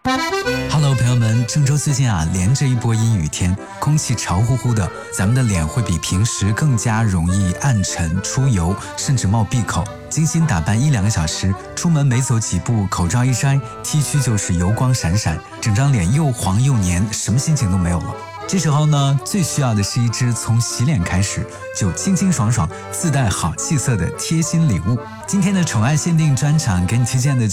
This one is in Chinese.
Hello， 朋友们，郑州最近连着一波阴雨天，空气潮乎乎的，咱们的脸会比平时更加容易暗沉、出油，甚至冒闭口。精心打扮1-2个小时，出门没走几步，口罩一摘，T 区就是油光闪闪，整张脸又黄又黏，什么心情都没有了。这时候呢，最需要的是一支从洗脸开始就清清爽爽、自带好气色的贴心礼物。今天的宠爱限定专场给你推荐的